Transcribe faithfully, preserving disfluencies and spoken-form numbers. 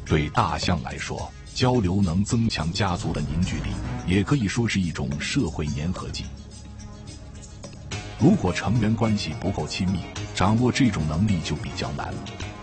对大象来说，交流能增强家族的凝聚力，也可以说是一种社会粘合剂。如果成员关系不够亲密，掌握这种能力就比较难。